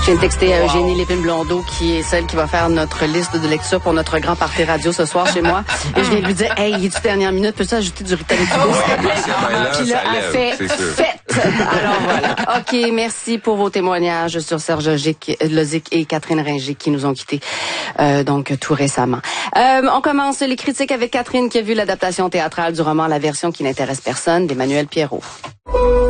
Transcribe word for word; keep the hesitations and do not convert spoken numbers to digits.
viens de texter à Eugénie Lépine-Blondeau, qui est celle qui va faire notre liste de lecture pour notre grand party radio ce soir chez moi. Et je viens de lui dire, hey, il est-tu dernière minute? Peux-tu ajouter du Ritalin? Puis là, elle fait fête. Alors voilà. OK, merci pour vos témoignages sur Serge Lozic et Catherine Ringer qui nous ont quittés euh, donc tout récemment. Euh, on commence les critiques avec Catherine qui a vu l'adaptation théâtrale du roman La version qui n'intéresse personne d'Emmanuel Pierrot.